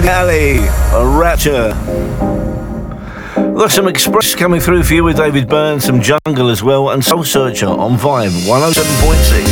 Eddie Alley, Rapture. Got some Express coming through for you with David Byrne, some Jungle as well, and Soul Searcher on Vibe 107.6.